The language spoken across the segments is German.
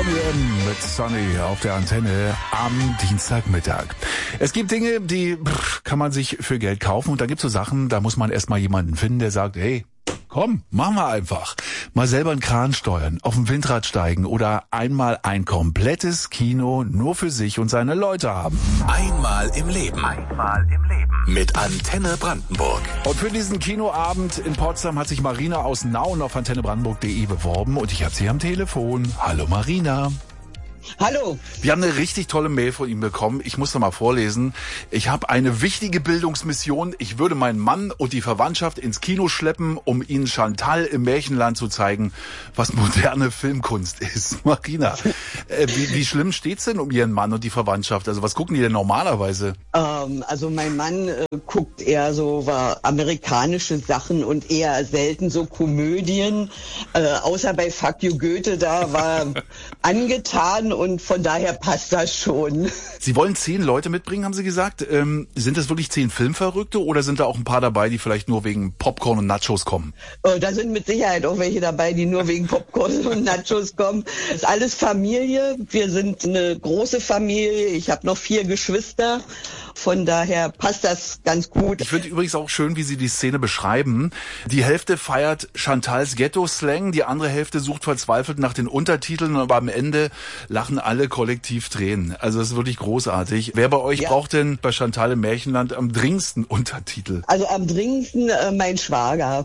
Bonnie M. mit Sunny auf der Antenne am Dienstagmittag. Es gibt Dinge, die kann man sich für Geld kaufen und da gibt es so Sachen, da muss man erstmal jemanden finden, der sagt, hey, komm, machen wir einfach. Mal selber einen Kran steuern, auf dem Windrad steigen oder einmal ein komplettes Kino nur für sich und seine Leute haben. Einmal im Leben. Einmal im Leben. Mit Antenne Brandenburg. Und für diesen Kinoabend in Potsdam hat sich Marina aus Nauen auf antennebrandenburg.de beworben und ich habe sie am Telefon. Hallo Marina. Hallo. Wir haben eine richtig tolle Mail von ihm bekommen. Ich muss da mal vorlesen. Ich habe eine wichtige Bildungsmission. Ich würde meinen Mann und die Verwandtschaft ins Kino schleppen, um ihnen Chantal im Märchenland zu zeigen, was moderne Filmkunst ist. Marina, wie schlimm steht's denn um ihren Mann und die Verwandtschaft? Also was gucken die denn normalerweise? Also mein Mann guckt eher so amerikanische Sachen und eher selten so Komödien. Außer bei Fuck You Goethe, da war angetan. Und von daher passt das schon. Sie wollen 10 Leute mitbringen, haben Sie gesagt. Sind das wirklich 10 Filmverrückte oder sind da auch ein paar dabei, die vielleicht nur wegen Popcorn und Nachos kommen? Da sind mit Sicherheit auch welche dabei, die nur wegen Popcorn und Nachos kommen. Das ist alles Familie. Wir sind eine große Familie. Ich habe noch 4 Geschwister. Von daher passt das ganz gut. Ich finde übrigens auch schön, wie Sie die Szene beschreiben. Die Hälfte feiert Chantals Ghetto-Slang, die andere Hälfte sucht verzweifelt nach den Untertiteln, aber am Ende lachen alle kollektiv Tränen. Also das ist wirklich großartig. Wer bei euch braucht denn bei Chantal im Märchenland am dringendsten Untertitel? Also am dringendsten mein Schwager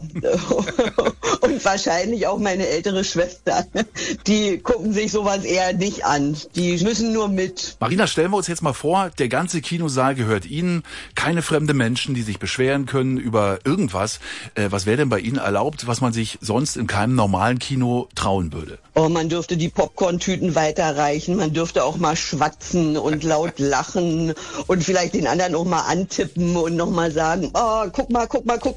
und wahrscheinlich auch meine ältere Schwester. Die gucken sich sowas eher nicht an. Die müssen nur mit. Marina, stellen wir uns jetzt mal vor, der ganze Kinosaal gehört Ihnen, keine fremde Menschen, die sich beschweren können über irgendwas. Was wäre denn bei Ihnen erlaubt, was man sich sonst in keinem normalen Kino trauen würde? Oh, man dürfte die Popcorn-Tüten weiterreichen, man dürfte auch mal schwatzen und laut lachen und vielleicht den anderen auch mal antippen und nochmal sagen, oh, guck mal,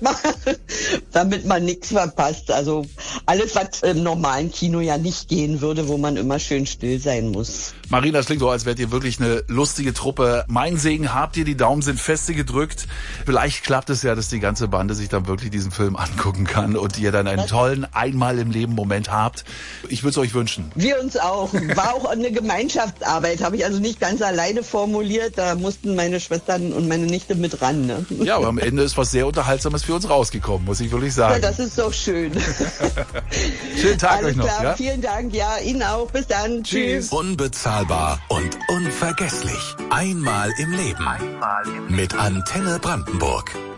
damit man nichts verpasst. Also alles, was im normalen Kino ja nicht gehen würde, wo man immer schön still sein muss. Marina, das klingt so, als wärt ihr wirklich eine lustige Truppe. Mein Segen habt ihr, die Daumen sind feste gedrückt. Vielleicht klappt es ja, dass die ganze Bande sich dann wirklich diesen Film angucken kann und ihr dann einen tollen Einmal-im-Leben-Moment habt. Ich würde es euch wünschen. Wir uns auch. War auch eine Gemeinschaftsarbeit, habe ich also nicht ganz alleine formuliert. Da mussten meine Schwestern und meine Nichte mit ran. Ne? Ja, aber am Ende ist was sehr Unterhaltsames für uns rausgekommen, muss ich wirklich sagen. Ja, das ist doch schön. Schönen Tag Alles euch noch. Klar, Ja? Vielen Dank. Ja, Ihnen auch. Bis dann. Tschüss. Unbezahlbar und unvergesslich. Einmal im Leben. Einmal im Leben. Mit Antenne Brandenburg.